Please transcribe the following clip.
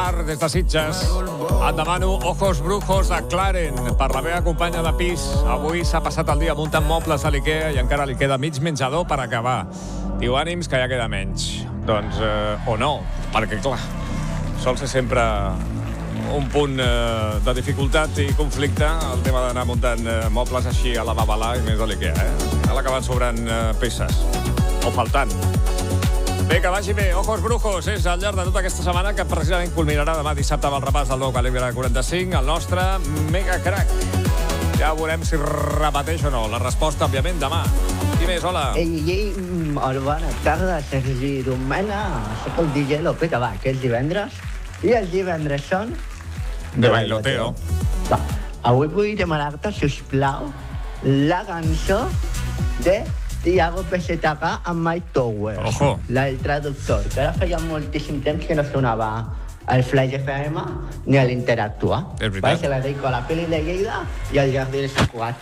Mar, des de Sitges. Et demano Ojos Brujos de Claren per la meva companya de pis. Avui s'ha passat el dia muntant mobles a l'Ikea i encara li queda mig menjador per acabar. Diu, ànims, que ja queda menys. Doncs, o no, perquè, clar, sol ser sempre un punt de dificultat i conflicte el tema d'anar muntant mobles així a la babalà i més a l'Ikea, Ha acabat sobrant peces, o faltant. Bé, que vagi bé. Ojos Brujos és al llarg de tota aquesta setmana, que precisament culminarà demà dissabte amb el repàs del nou calibre 45, el nostre mega crack. Ja veurem si repeteix o no. La resposta, òbviament, demà. Qui més? Hola. Ei, molt bona tarda, Sergi Domena. Soc el DJ Lopeta, va, que és divendres. I els divendres són... De bailoteo. Va, avui vull demanar-te, sisplau, la cançó de Tiago PZK amb Mike Towers. Ojo. La del traductor, que ara feia moltíssim temps que no sonava al Flash FM ni a l'Interactua. És veritat. Se la dedico a la Peli de Lleida i al Jardí de Sant Cugat.